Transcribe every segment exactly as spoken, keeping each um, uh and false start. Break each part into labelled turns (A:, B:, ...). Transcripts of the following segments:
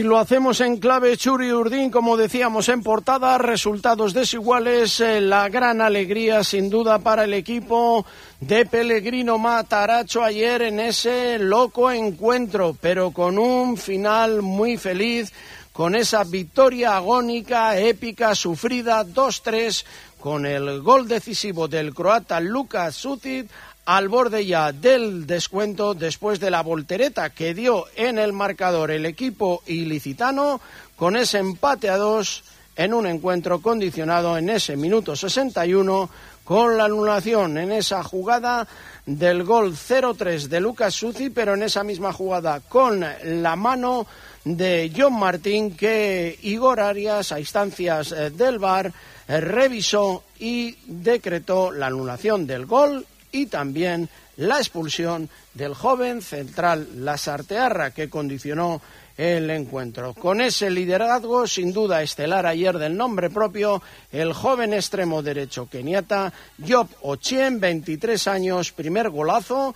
A: lo hacemos en clave Txuri Urdin, como decíamos en portada, resultados desiguales, eh, la gran alegría sin duda para el equipo de Pellegrino Matarazzo ayer en ese loco encuentro, pero con un final muy feliz, con esa victoria agónica, épica, sufrida, dos tres, con el gol decisivo del croata Luka Šušić, al borde ya del descuento después de la voltereta que dio en el marcador el equipo ilicitano, con ese empate a dos en un encuentro condicionado en ese minuto sesenta y uno con la anulación en esa jugada del gol cero tres de Luka Šušić, pero en esa misma jugada con la mano de John Martín que Igor Arias, a instancias del V A R, revisó y decretó la anulación del gol y también la expulsión del joven central Lasarteaga, que condicionó el encuentro. Con ese liderazgo, sin duda estelar ayer del nombre propio, el joven extremo derecho keniata Job Ochieng, veintitrés años, primer golazo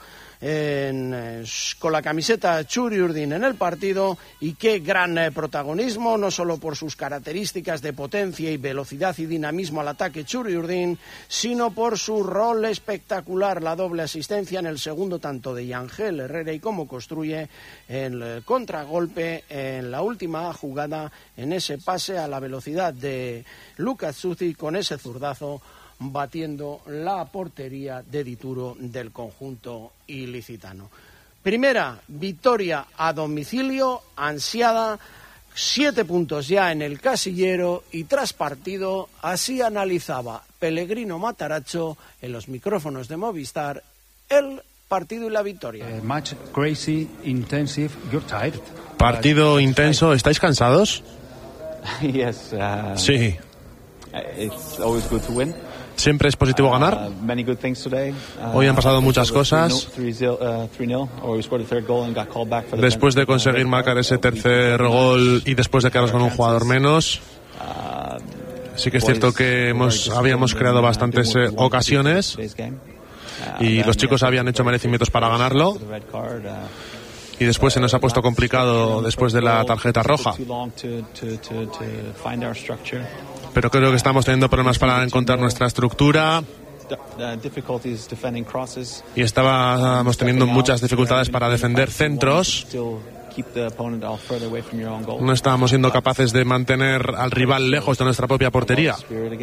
A: en, eh, con la camiseta Txuri Urdin en el partido, y qué gran eh, protagonismo, no solo por sus características de potencia y velocidad y dinamismo al ataque Txuri Urdin, sino por su rol espectacular, la doble asistencia en el segundo tanto de Yangel Herrera y cómo construye el contragolpe en la última jugada, en ese pase a la velocidad de Luka Šušić con ese zurdazo, batiendo la portería de Dituro del conjunto ilicitano. Primera victoria a domicilio, ansiada, siete puntos ya en el casillero, y tras partido así analizaba Pellegrino Matarazzo en los micrófonos de Movistar el partido y la victoria.
B: Uh, much crazy, intensive, you're tired.
C: Partido intenso, ¿estáis cansados?
D: Yes, uh,
C: sí.
D: It's always good to win.
C: Siempre es positivo ganar. Hoy han pasado muchas cosas. Después de conseguir marcar ese tercer gol y después de quedarnos con un jugador menos, sí que es cierto que hemos, habíamos creado bastantes eh, ocasiones y los chicos habían hecho merecimientos para ganarlo. Y después se nos ha puesto complicado después de la tarjeta roja. Pero creo que estamos teniendo problemas para encontrar nuestra estructura y estábamos teniendo muchas dificultades para defender centros. No estábamos siendo capaces de mantener al rival lejos de nuestra propia portería.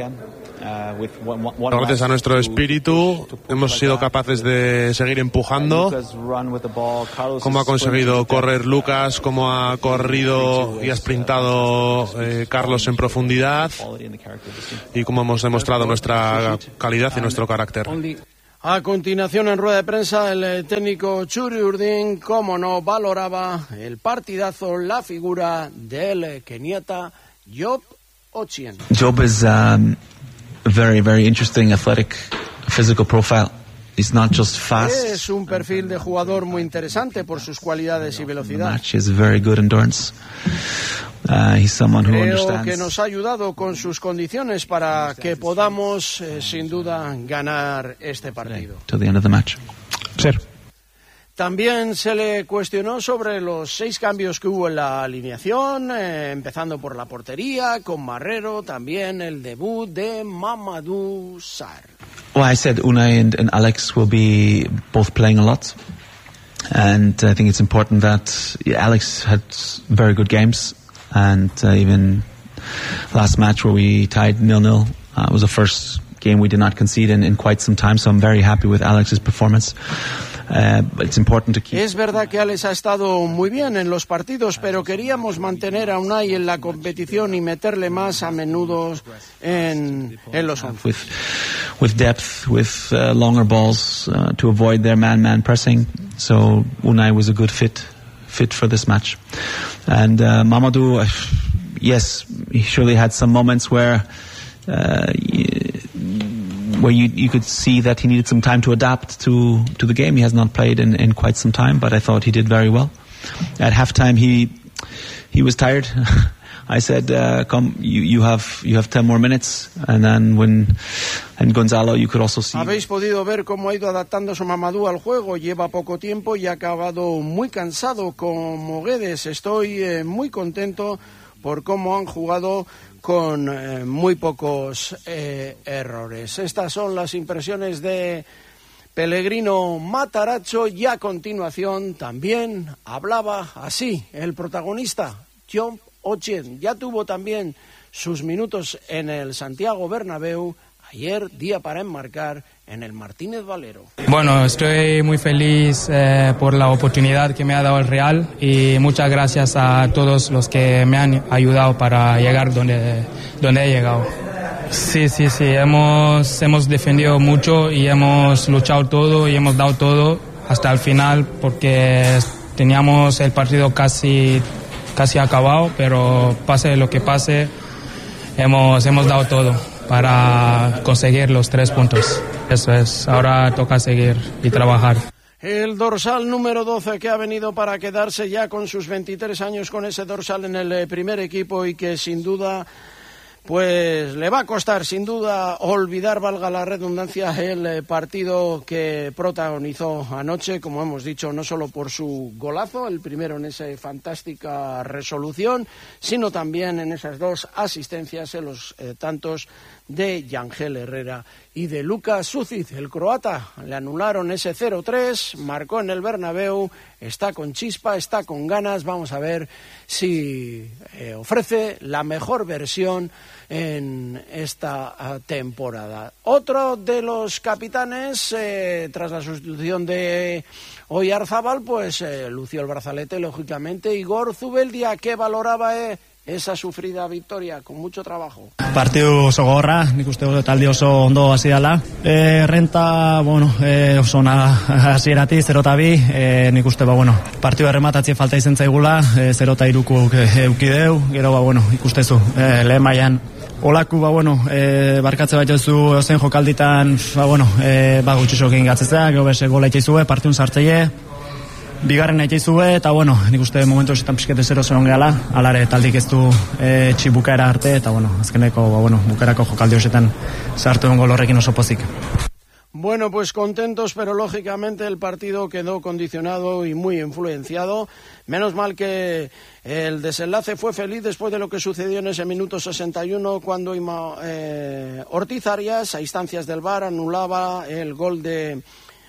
C: Gracias a nuestro espíritu hemos sido capaces de seguir empujando, como ha conseguido correr Lucas, como ha corrido y ha sprintado eh, Carlos en profundidad, y como hemos demostrado nuestra calidad y nuestro carácter.
A: A continuación, en rueda de prensa, el técnico Txuri Urdin, como no, valoraba el partidazo, la figura del keniata Job Ochieng.
E: Job is um, a very, very interesting athletic physical profile. He's not just fast.
A: Es un perfil de jugador muy interesante por sus cualidades y velocidad.
E: He has very good endurance. Uh, he's someone who
A: Creo
E: understands.
A: que nos ha ayudado con sus condiciones para que podamos, eh, sin duda, ganar este partido.
E: To the end of the match. Sir.
A: También se le cuestionó sobre los seis cambios que hubo en la alineación, eh, empezando por la portería, con Marrero, también el debut de Mamadou Sarr.
E: Well, I said Unai and, and Alex will be both playing a lot. And I think it's important that Alex had very good games. And uh, even last match where we tied nil nil uh, was the first game we did not concede in, in quite some time. So I'm very happy with Alex's performance. Uh, but it's important to keep...
A: Es verdad que Alex ha estado muy bien en los partidos, pero queríamos mantener a Unai en la competición y meterle más a menudo en, en los once.
E: With, with depth, with uh, longer balls uh, to avoid their man-man pressing. So Unai was a good fit. fit for this match. And uh, Mamadou, uh, yes, he surely had some moments where uh, where you you could see that he needed some time to adapt to, to the game. He has not played in, in quite some time, but I thought he did very well. At halftime, he he was tired. I said, uh, "Come, you, you have you have ten more minutes." And then when And Gonzalo, you could also see.
A: Habéis podido ver cómo ha ido adaptándose Mamadou al juego. Lleva poco tiempo y ha acabado muy cansado como Guedes. Estoy eh, muy contento por cómo han jugado con eh, muy pocos eh, errores. Estas son las impresiones de Pellegrino Matarazzo, y a continuación también hablaba así el protagonista, John Ochen. Ya tuvo también sus minutos en el Santiago Bernabéu. Ayer, día para enmarcar en el Martínez Valero.
F: Bueno, estoy muy feliz eh, por la oportunidad que me ha dado el Real, y muchas gracias a todos los que me han ayudado para llegar donde, donde he llegado. Sí, sí, sí, hemos, hemos defendido mucho y hemos luchado todo y hemos dado todo hasta el final, porque teníamos el partido casi, casi acabado, pero pase lo que pase, hemos, hemos dado todo para conseguir los tres puntos. Eso es, ahora toca seguir y trabajar.
A: El dorsal número doce, que ha venido para quedarse ya con sus veintitrés años con ese dorsal en el primer equipo, y que sin duda pues le va a costar sin duda olvidar, valga la redundancia, el partido que protagonizó anoche, como hemos dicho, no solo por su golazo, el primero en esa fantástica resolución, sino también en esas dos asistencias en los eh, tantos de Yangel Herrera y de Luka Sucic. El croata le anularon ese cero tres, marcó en el Bernabéu, está con chispa, está con ganas. Vamos a ver si eh, ofrece la mejor versión en esta uh, temporada. Otro de los capitanes, eh, tras la sustitución de Oyarzabal, pues eh, lució el brazalete, lógicamente, Igor Zubeldia, que valoraba eh, esa sufrida victoria con mucho trabajo.
G: Partidu oso gogorra, nik uste dut talde oso ondo hasi dela. E, renta, bueno, e, oso ona hasieratik, zero eta bi, e, nik uste, ba, bueno, partidu errematatzi falta izen zaigula, e, zero eta iruku eukideu, gero, ba, bueno, ikustezu, e, lehen mailan olaku, ba, bueno, e, barkatze bat jozu ozen jokalditan, ba, bueno, e, ba, gutxusokin gatzezea, gero bese gola itxaizue, partidun sartzeie, bigarren itxaizue, eta, bueno, nik uste momentu esetan pixkete zero zeron gehala, alare taldik ez du e, txi bukaera arte, eta, bueno, azkeneko, ba, bueno, bukaerako jokaldi hosetan sartu den gol horrekin oso pozik.
A: Bueno, pues contentos, pero lógicamente el partido quedó condicionado y muy influenciado. Menos mal que el desenlace fue feliz después de lo que sucedió en ese minuto sesenta y uno, cuando Ima, eh, Ortiz Arias, a instancias del V A R, anulaba el gol de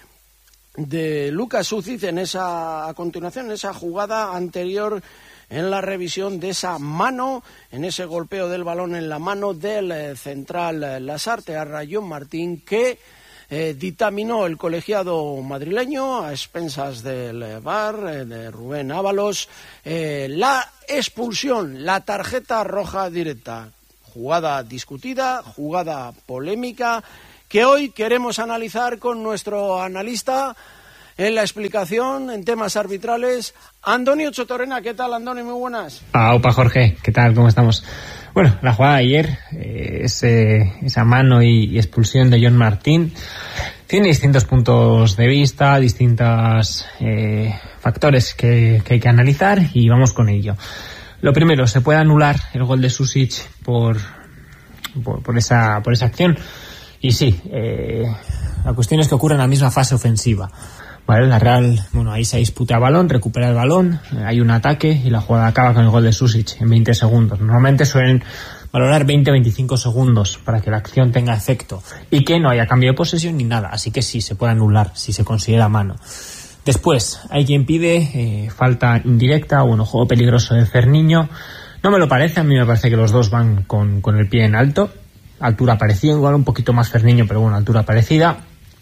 A: de Luka Sucic en esa, a continuación, en esa jugada anterior, en la revisión de esa mano, en ese golpeo del balón en la mano del eh, central eh, Lasarte a Rayón Martín, que eh, dictaminó el colegiado madrileño a expensas del eh, V A R, eh, de Rubén Ábalos, eh, la expulsión, la tarjeta roja directa. Jugada discutida, jugada polémica, que hoy queremos analizar con nuestro analista en la explicación en temas arbitrales, Antonio Chotorena. ¿Qué tal, Antonio? Muy buenas.
H: Ah, opa, Jorge, ¿qué tal? ¿Cómo estamos? Bueno, la jugada de ayer, eh, ese, esa mano y, y expulsión de John Martín, tiene distintos puntos de vista, distintos eh, factores que, que hay que analizar, y vamos con ello. Lo primero, ¿se puede anular el gol de Susic por, por, por, esa, por esa acción? Y sí, eh, la cuestión es que ocurre en la misma fase ofensiva. Vale, la Real, bueno, ahí se disputa el balón, recupera el balón, eh, hay un ataque y la jugada acaba con el gol de Susic en veinte segundos. Normalmente suelen valorar veinte a veinticinco segundos para que la acción tenga efecto y que no haya cambio de posesión ni nada. Así que sí, se puede anular si se considera mano. Después, hay quien pide eh, falta indirecta o bueno, juego peligroso de Ferniño. No me lo parece, a mí me parece que los dos van con, con el pie en alto. Altura parecida, igual un poquito más Ferniño, pero bueno, altura parecida.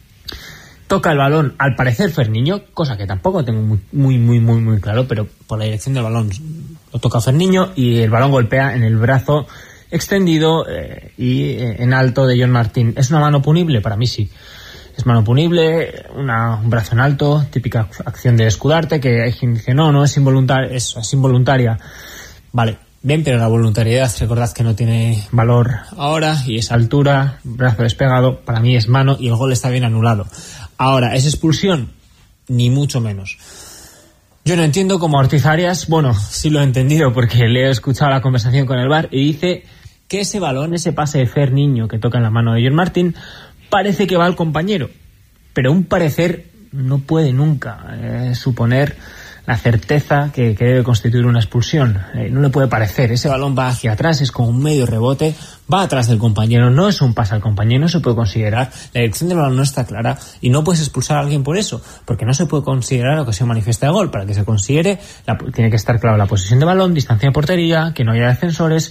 H: Toca el balón, al parecer Ferniño, cosa que tampoco tengo muy, muy, muy, muy, muy claro, pero por la dirección del balón lo toca Ferniño y el balón golpea en el brazo extendido eh, y eh, en alto de John Martín. ¿Es una mano punible? Para mí sí. Es mano punible, una, un brazo en alto, típica acción de escudarte, que hay quien dice, no, no, es involuntaria, es, es involuntaria. Vale. Bien, pero la voluntariedad, recordad que no tiene valor ahora, y esa altura, brazo despegado, para mí es mano y el gol está bien anulado. Ahora, ¿es expulsión? Ni mucho menos. Yo no entiendo cómo Ortiz Arias, bueno, sí lo he entendido porque le he escuchado la conversación con el V A R y dice que ese balón, ese pase de Fer Niño que toca en la mano de John Martín, parece que va al compañero, pero un parecer no puede nunca eh, suponer la certeza que, que debe constituir una expulsión. Eh, no le puede parecer, ese balón va hacia atrás, es como un medio rebote, va atrás del compañero, no es un pase al compañero, no se puede considerar, la dirección del balón no está clara y no puedes expulsar a alguien por eso, porque no se puede considerar ocasión manifiesta de gol. Para que se considere, la, tiene que estar claro la posición de balón, distancia de portería, que no haya defensores.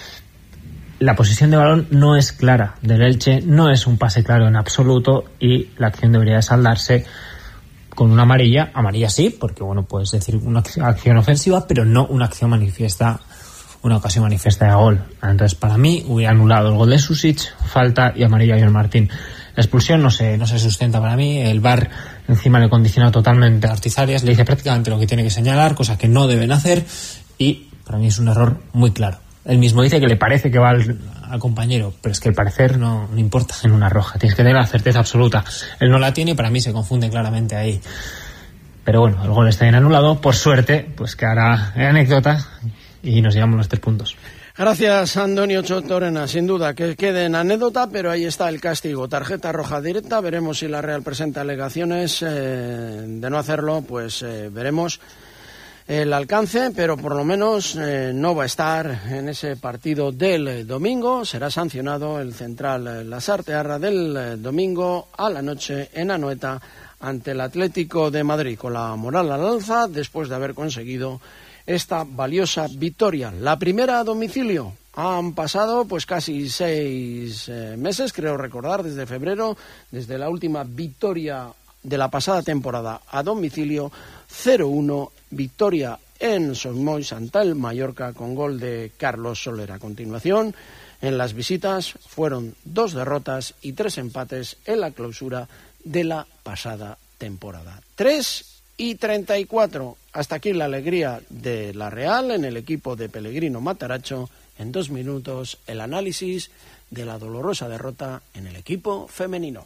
H: La posición de balón no es clara del Elche, no es un pase claro en absoluto y la acción debería de saldarse con una amarilla, amarilla sí, porque bueno, puedes decir una acción ofensiva, pero no una acción manifiesta, una ocasión manifiesta de gol. Entonces, para mí, hubiera anulado el gol de Susic, falta y amarilla a John Martín. La expulsión no se, no se sustenta para mí, el V A R encima le condiciona totalmente a Ortiz-Arias, le dice prácticamente lo que tiene que señalar, cosa que no deben hacer, y para mí es un error muy claro. Él mismo dice que le parece que va al, al compañero, pero es que el parecer no, no importa en una roja, tienes que tener la certeza absoluta. Él no la tiene y para mí se confunde claramente ahí. Pero bueno, el gol está bien anulado, por suerte, pues que hará anécdota y nos llevamos los tres puntos.
A: Gracias, Antonio Chotorena. Sin duda que quede en anécdota, pero ahí está el castigo. Tarjeta roja directa. Veremos si la Real presenta alegaciones. Eh, de no hacerlo, pues eh, veremos el alcance, pero por lo menos eh, no va a estar en ese partido del eh, domingo. Será sancionado el central eh, Lasarte-Arra del eh, domingo a la noche en Anoeta ante el Atlético de Madrid, con la moral al alza después de haber conseguido esta valiosa victoria. La primera a domicilio. Han pasado pues casi seis eh, meses, creo recordar, desde febrero, desde la última victoria de la pasada temporada a domicilio, cero uno, victoria en Somoy Santal, Mallorca, con gol de Carlos Soler. A continuación, en las visitas fueron dos derrotas y tres empates en la clausura de la pasada temporada. tres y treinta y cuatro. Hasta aquí la alegría de la Real en el equipo de Pellegrino Mataracho. En dos minutos, el análisis de la dolorosa derrota en el equipo femenino.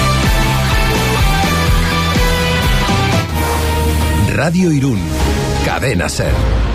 I: Radio Irún, Cadena Ser.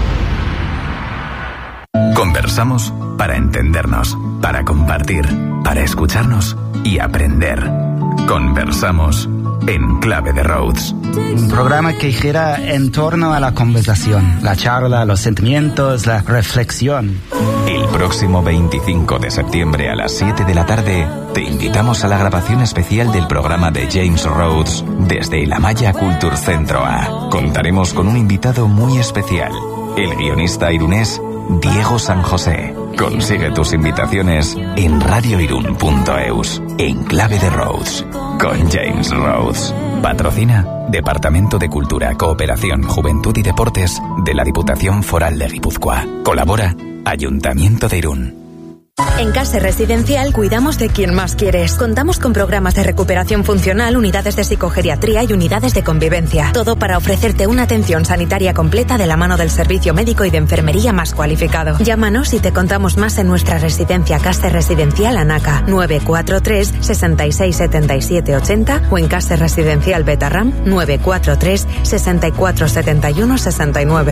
I: Conversamos para entendernos, para compartir, para escucharnos y aprender. Conversamos en Clave de Rhodes.
J: Un programa que gira en torno a la conversación, la charla, los sentimientos, la reflexión.
I: El próximo veinticinco de septiembre a las siete de la tarde te invitamos a la grabación especial del programa de James Rhodes desde el Amaya Culture Centro A. Contaremos con un invitado muy especial, el guionista irunés Diego San José. Consigue tus invitaciones en radioirun punto eus, en Clave de Rhodes, con James Rhodes. Patrocina Departamento de Cultura, Cooperación, Juventud y Deportes de la Diputación Foral de Guipúzcoa. Colabora Ayuntamiento de Irún.
K: En Case Residencial cuidamos de quien más quieres. Contamos con programas de recuperación funcional, unidades de psicogeriatría y unidades de convivencia. Todo para ofrecerte una atención sanitaria completa de la mano del servicio médico y de enfermería más cualificado. Llámanos y te contamos más en nuestra residencia Case Residencial Anaca, nueve cuatro tres, seis seis siete siete ocho cero, o en Case Residencial Betarram, nueve cuatro tres, seis cuatro siete uno seis nueve.